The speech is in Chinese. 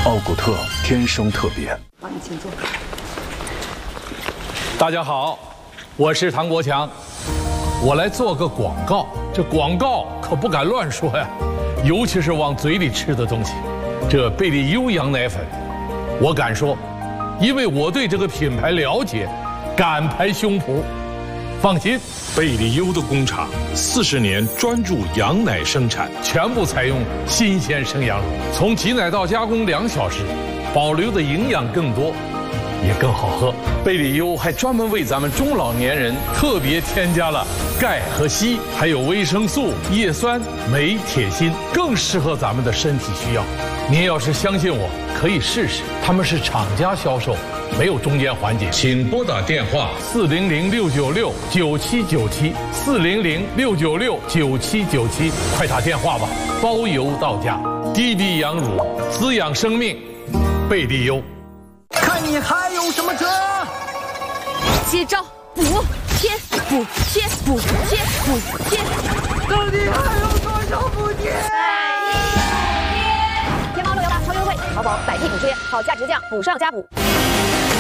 奥古特天生特别。 好，你请坐。 大家好，我是唐国强，我来做个广告。这广告可不敢乱说呀，尤其是往嘴里吃的东西。这贝利优羊奶粉，我敢说，因为我对这个品牌了解，敢拍胸脯。放心， 贝利优的工厂40年专注羊奶生产， 全部采用新鲜生羊乳，从挤奶到加工2小时，保留的营养更多，也更好喝。贝利优还专门为咱们中老年人特别添加了钙和硒，还有维生素、叶酸、镁、铁、锌，更适合咱们的身体需要。您要是相信我，可以试试。他们是厂家销售，没有中间环节。请拨打电话400-696-9797，400-696-9797，快打电话吧，包邮到家。低低羊乳，滋养生命，贝利优。 看你还有什么辙？ 接招，补贴，补贴，补贴，补贴。 到底还有多少补贴？ 天猫618超优惠，淘宝百亿补贴，好价直降，补上加补。